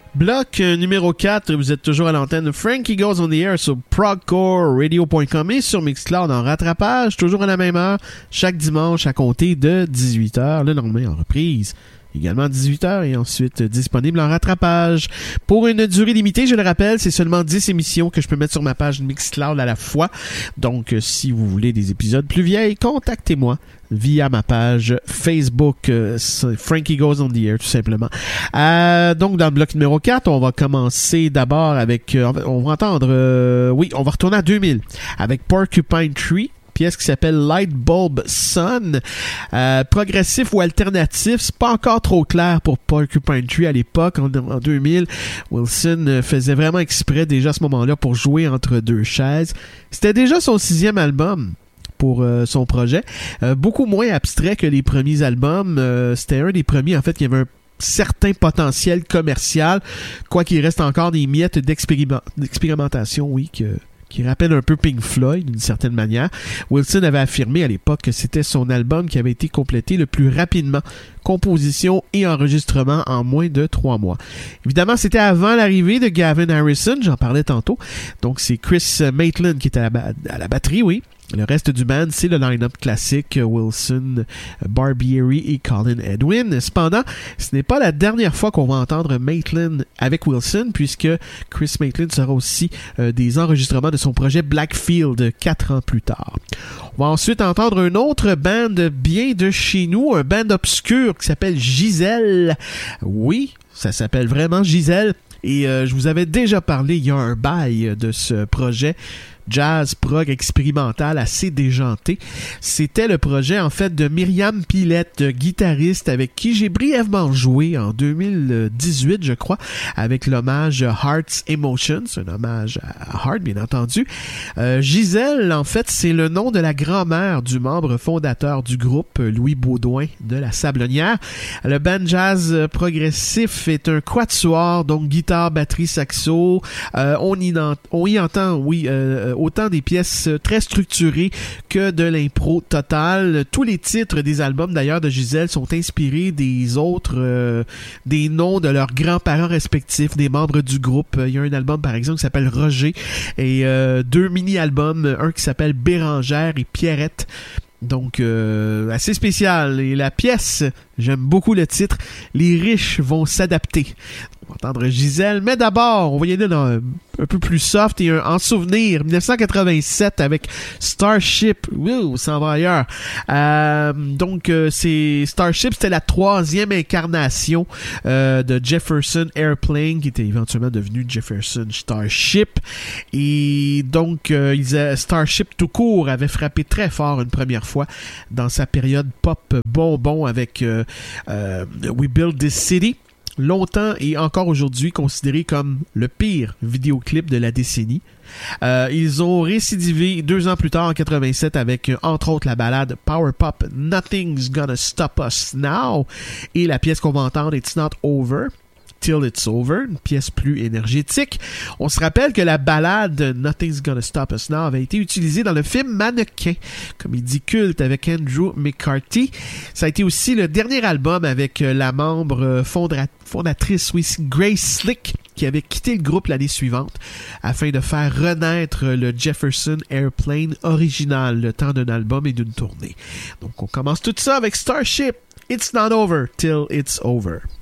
Bloc numéro 4, vous êtes toujours à l'antenne de Frankie Goes on the Air sur progcoreradio.com et sur Mixcloud en rattrapage, toujours à la même heure, chaque dimanche à compter de 18h, le lendemain en reprise. Également à 18h et ensuite disponible en rattrapage. Pour une durée limitée, je le rappelle, c'est seulement 10 émissions que je peux mettre sur ma page Mixcloud à la fois. Donc, si vous voulez des épisodes plus vieilles, contactez-moi via ma page Facebook Frankie Goes on the Air, tout simplement. Donc, dans le bloc numéro 4, on va commencer d'abord avec... on va entendre... on va retourner à 2000 avec Porcupine Tree. Pièce qui s'appelle Light Bulb Sun. Progressif ou alternatif, c'est pas encore trop clair pour Porcupine Tree à l'époque. En 2000, Wilson faisait vraiment exprès déjà à ce moment-là pour jouer entre deux chaises. C'était déjà son 6e album pour son projet. Beaucoup moins abstrait que les premiers albums. C'était un des premiers, en fait, qui avait un certain potentiel commercial, quoiqu'il reste encore des miettes d'expérimentation, oui, qui rappelle un peu Pink Floyd d'une certaine manière. Wilson avait affirmé à l'époque que c'était son album qui avait été complété le plus rapidement, composition et enregistrement en moins de 3 mois. Évidemment, c'était avant l'arrivée de Gavin Harrison, j'en parlais tantôt. Donc c'est Chris Maitland qui était à la batterie, oui. Le reste du band, c'est le line-up classique Wilson, Barbieri et Colin Edwin. Cependant, ce n'est pas la dernière fois qu'on va entendre Maitland avec Wilson, puisque Chris Maitland sera aussi des enregistrements de son projet Blackfield 4 ans plus tard. On va ensuite entendre un autre band bien de chez nous, un band obscur qui s'appelle Gisèle. Oui, ça s'appelle vraiment Gisèle. Et je vous avais déjà parlé il y a un bail de ce projet jazz prog expérimental assez déjanté. C'était le projet en fait de Myriam Pilette, guitariste avec qui j'ai brièvement joué en 2018 je crois, avec l'hommage Heart's Emotions, un hommage à Heart bien entendu. Gisèle en fait c'est le nom de la grand-mère du membre fondateur du groupe, Louis Baudouin de la Sablonnière. Le band jazz progressif est un quatuor, donc guitare, batterie, saxo. On y entend oui autant des pièces très structurées que de l'impro totale. Tous les titres des albums d'ailleurs de Gisèle sont inspirés des autres, des noms de leurs grands-parents respectifs, des membres du groupe. Il y a un album par exemple qui s'appelle Roger et 2 mini-albums, un qui s'appelle Bérangère et Pierrette. Donc, assez spécial. Et la pièce, j'aime beaucoup le titre, Les riches vont s'adapter. On va entendre Gisèle, mais d'abord, on va y aller dans un peu plus soft et en souvenir, 1987 avec Starship. Ouh, ça va ailleurs. Donc, c'est Starship, c'était la 3e incarnation de Jefferson Airplane, qui était éventuellement devenu Jefferson Starship. Et donc, Starship tout court avait frappé très fort une première fois dans sa période pop bonbon avec We Build This City. Longtemps et encore aujourd'hui considéré comme le pire vidéoclip de la décennie. Ils ont récidivé 2 ans plus tard en 87 avec entre autres la ballade Power Pop Nothing's Gonna Stop Us Now et la pièce qu'on va entendre It's Not Over Till It's Over, une pièce plus énergétique. On se rappelle que la ballade Nothing's Gonna Stop Us Now avait été utilisée dans le film Mannequin, comédie culte avec Andrew McCarthy. Ça a été aussi le dernier album avec la membre fondatrice Grace Slick, qui avait quitté le groupe l'année suivante afin de faire renaître le Jefferson Airplane original, le temps d'un album et d'une tournée. Donc on commence tout ça avec Starship, It's Not Over Till It's Over.